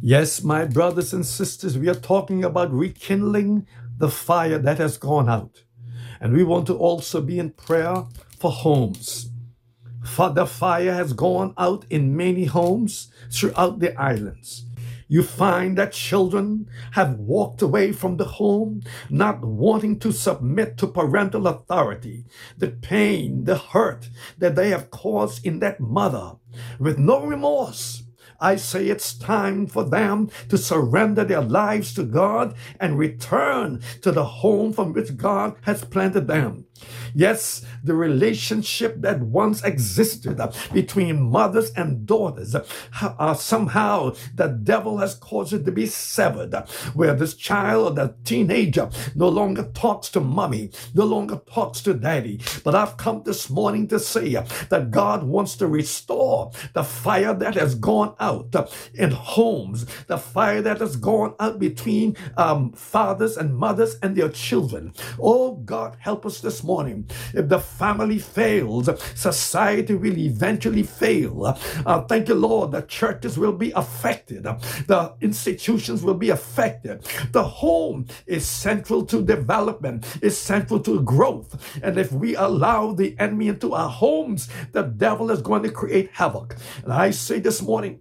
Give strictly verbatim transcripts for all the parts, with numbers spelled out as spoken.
Yes, my brothers and sisters, we are talking about rekindling the fire that has gone out. And we want to also be in prayer for homes. For the fire has gone out in many homes throughout the islands. You find that children have walked away from the home, not wanting to submit to parental authority. The pain, the hurt that they have caused in that mother with no remorse. I say it's time for them to surrender their lives to God and return to the home from which God has planted them. Yes, the relationship that once existed between mothers and daughters, uh, somehow the devil has caused it to be severed, where this child or the teenager no longer talks to mommy, no longer talks to daddy. But I've come this morning to say that God wants to restore the fire that has gone out in homes, the fire that has gone out between um, fathers and mothers and their children. Oh, God, help us this morning. If the family fails, society will eventually fail. Uh, thank you, Lord. The churches will be affected. The institutions will be affected. The home is central to development, is central to growth. And if we allow the enemy into our homes, the devil is going to create havoc. And I say this morning,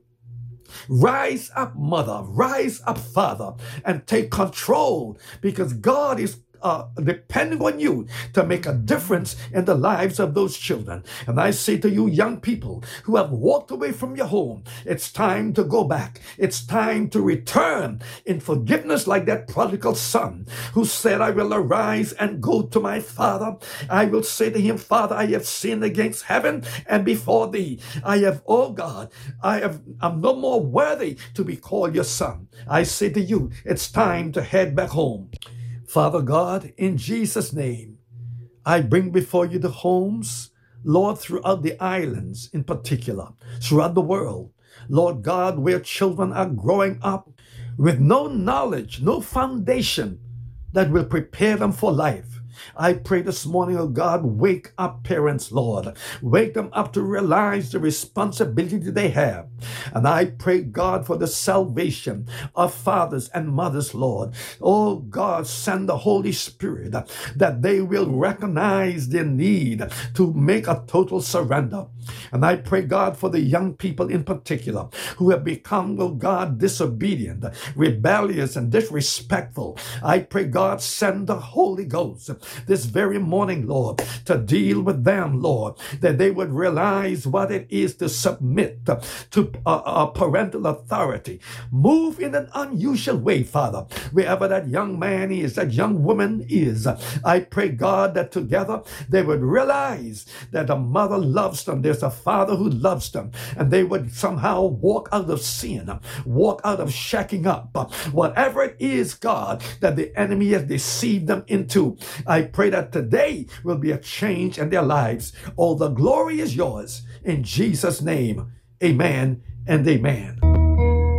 rise up, mother, rise up, father, and take control, because God is Uh, depending on you to make a difference in the lives of those children. And I say to you, young people who have walked away from your home, it's time to go back. It's time to return in forgiveness, like that prodigal son who said, I will arise and go to my father. I will say to him, Father, I have sinned against heaven and before thee. I have, oh God, I have, I'm no more worthy to be called your son. I say to you, it's time to head back home. Father God, in Jesus' name, I bring before you the homes, Lord, throughout the islands in particular, throughout the world, Lord God, where children are growing up with no knowledge, no foundation that will prepare them for life. I pray this morning, oh God, wake up parents, Lord. Wake them up to realize the responsibility they have. And I pray, God, for the salvation of fathers and mothers, Lord. Oh God, send the Holy Spirit that they will recognize their need to make a total surrender. And I pray, God, for the young people in particular who have become, oh God, disobedient, rebellious, and disrespectful. I pray, God, send the Holy Ghost this very morning, Lord, to deal with them, Lord, that they would realize what it is to submit to uh, uh, parental authority. Move in an unusual way, Father, wherever that young man is, that young woman is. I pray, God, that together they would realize that a mother loves them. There's a father who loves them, and they would somehow walk out of sin, walk out of shacking up, whatever it is, God, that the enemy has deceived them into. I pray that today will be a change in their lives. All the glory is yours. In Jesus' name, amen and amen.